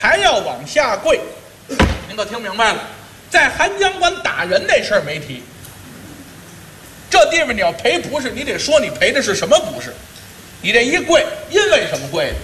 还要往下跪。您可听明白了？在韩江关打人那事儿没提。这地方你要赔不是，你得说你赔的是什么不是。你这一跪，因为什么跪的？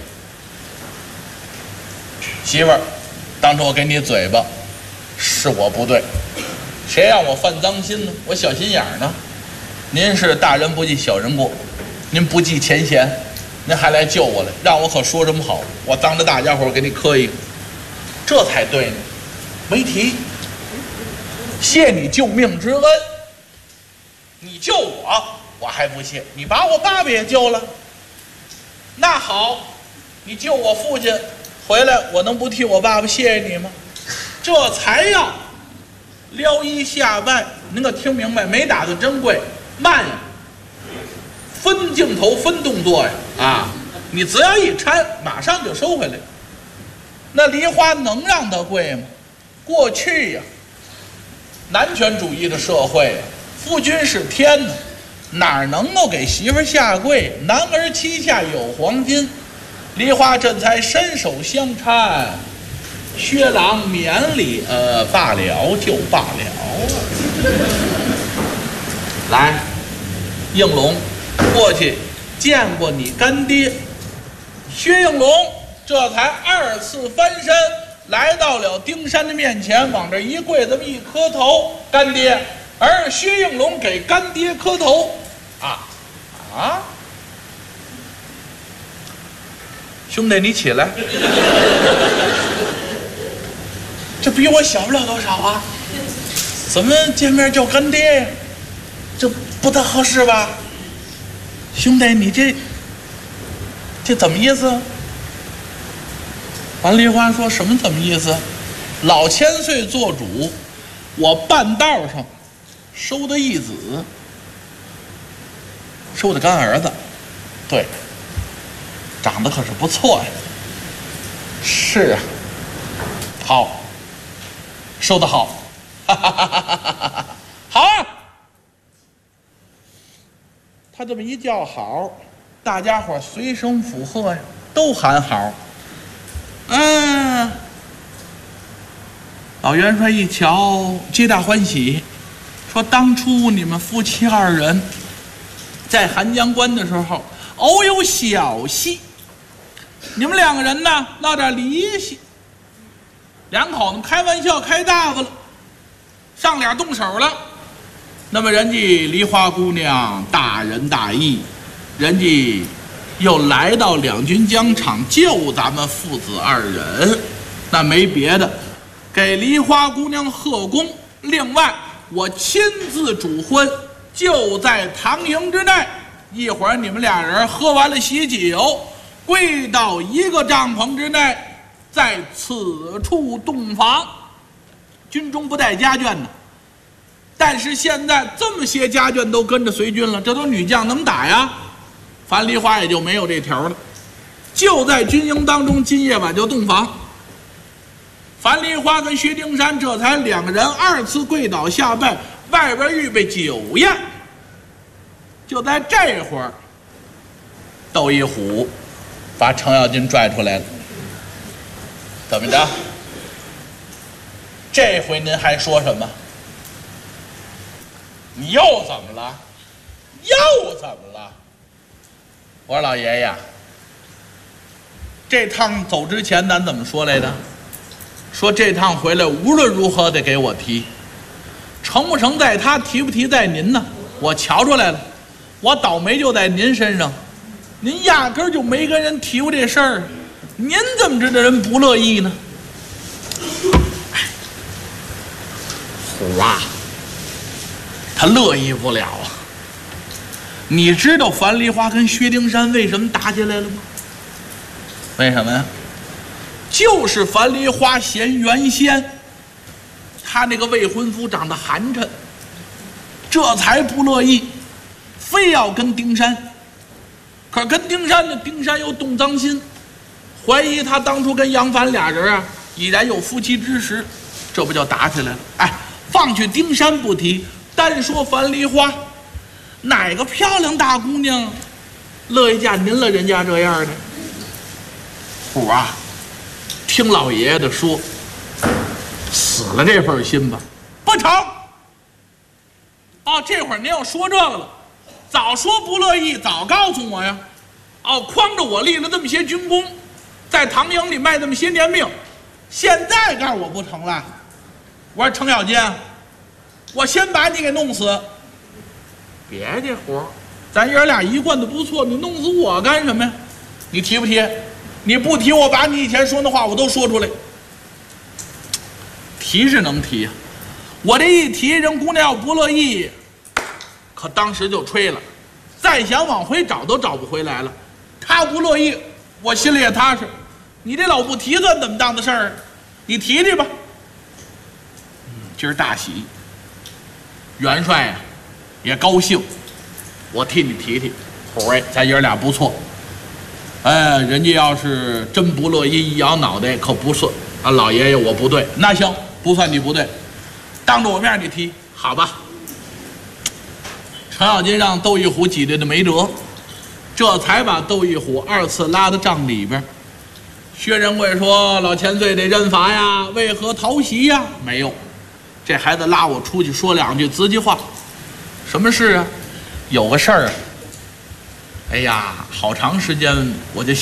媳妇儿，当初我给你嘴巴，是我不对，谁让我犯脏心呢？我小心眼儿呢。您是大人不计小人过，您不计前嫌，您还来救我来，让我可说什么好？我当着大家伙给你磕一个，这才对呢。没提，谢你救命之恩。你救我，我还不谢。你把我爸爸也救了，那好，你救我父亲回来，我能不替我爸爸谢谢你吗？这才要撩衣下拜。您可听明白？没打算真跪，慢呀，分镜头分动作呀，啊，你只要一搀，马上就收回来。那梨花能让他跪吗？过去呀，男权主义的社会呀，夫君是天呢，哪能够给媳妇下跪？男儿膝下有黄金。梨花这才伸手相搀，薛郎免礼，罢了就罢了。来，应龙，过去见过你干爹。薛应龙这才二次翻身，来到了丁山的面前，往这一跪，这么一磕头，干爹。而薛应龙给干爹磕头，兄弟，你起来，这比我小不了多少啊，怎么见面叫干爹呀？这不太合适吧？兄弟，你这怎么意思？王梨花说什么怎么意思？老千岁做主，我半道上收的义子，收的干儿子，对，长得可是不错呀。是啊，好，收得好，哈哈哈哈哈哈，好啊！他这么一叫好，大家伙随声附和呀，都喊好。老元帅一瞧，皆大欢喜，说当初你们夫妻二人在韩江关的时候，偶有小戏，你们两个人呢闹点离析，两口子开玩笑开大发了，上脸动手了。那么人家梨花姑娘大仁大义，人家又来到两军疆场救咱们父子二人，那没别的，给梨花姑娘贺功。另外我亲自主婚，就在堂营之内，一会儿你们俩人喝完了喜酒，归到一个帐篷之内，在此处洞房。军中不带家眷的，但是现在这么些家眷都跟着随军了，这都女将，能打呀？樊梨花也就没有这条了，就在军营当中，今夜晚就洞房。樊梨花跟薛丁山这才两个人二次跪倒下拜，外边预备酒宴。就在这会儿，窦一虎把程咬金拽出来了。怎么着？这回您还说什么？你又怎么了？又怎么了？我说老爷爷，这趟走之前咱怎么说来着？说这趟回来无论如何得给我提，成不成在他，提不提在您呢？我瞧出来了，我倒霉就在您身上，您压根儿就没跟人提过这事儿，您怎么知道人不乐意呢？虎啊，他乐意不了啊！你知道樊梨花跟薛丁山为什么打起来了吗？为什么呀？就是樊梨花嫌原先他那个未婚夫长得寒碜，这才不乐意，非要跟丁山。可跟丁山呢，丁山又动脏心，怀疑他当初跟杨凡俩人啊已然有夫妻之实，这不就打起来了？哎，放去丁山不提，单说樊梨花，哪个漂亮大姑娘乐意嫁您了人家这样的？虎啊， 听老爷爷的说，死了这份心吧。不成。哦，这会儿您要说这个了，早说不乐意，早告诉我呀。哦，诓着我立了这么些军功，在唐营里卖那么些年命，现在告诉我不成了。我说程咬金，我先把你给弄死。别这活，咱爷俩一贯的不错，你弄死我干什么呀？你提不提？你不提，我把你以前说的话我都说出来。提是能提呀，我这一提，人姑娘要不乐意，可当时就吹了，再想往回找都找不回来了。他不乐意，我心里也踏实。你这老不提算怎么当的事儿？你提提吧。今儿大喜，元帅呀也高兴，我替你提提。虎儿，咱爷俩不错。哎，人家要是真不乐意，一摇脑袋可不顺啊。老爷爷我不对，那行，不算你不对，当着我面你提，好吧？程咬金让窦玉虎挤兑的没辙，这才把窦玉虎2次拉到帐里边。薛仁贵说：“老千岁得认罚呀，为何逃袭呀？”没有，这孩子拉我出去说2句自己话。什么事啊？有个事儿。哎呀，好长时间我就